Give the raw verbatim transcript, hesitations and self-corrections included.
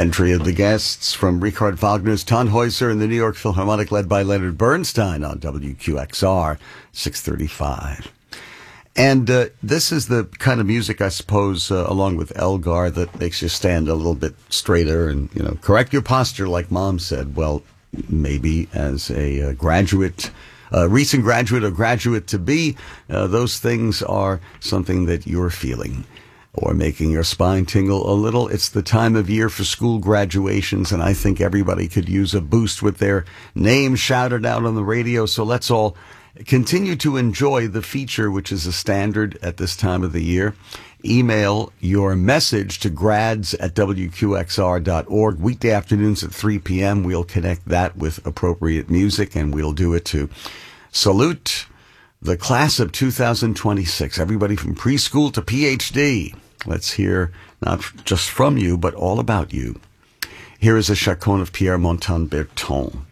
Entry of the guests from Richard Wagner's Tannhäuser and the New York Philharmonic, led by Leonard Bernstein on W Q X R six thirty-five. And uh, this is the kind of music, I suppose, uh, along with Elgar, that makes you stand a little bit straighter and, you know, correct your posture, like Mom said. Well, maybe as a uh, graduate, uh, recent graduate or graduate to be, uh, those things are something that you're feeling or making your spine tingle a little. It's the time of year for school graduations, and I think everybody could use a boost with their name shouted out on the radio. So let's all continue to enjoy the feature, which is a standard at this time of the year. Email your message to grads at W Q X R dot org. Weekday afternoons at three p.m. We'll connect that with appropriate music, and we'll do it to salute the class of two thousand twenty-six. Everybody from preschool to P H D. Let's hear not just from you, but all about you. Here is a chaconne of Pierre Montan Berton.